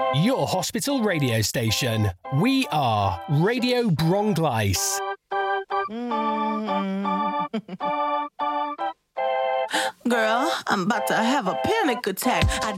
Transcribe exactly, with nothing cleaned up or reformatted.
Your hospital radio station. We are Radio Bronglice. Girl, I'm about to have a panic attack. I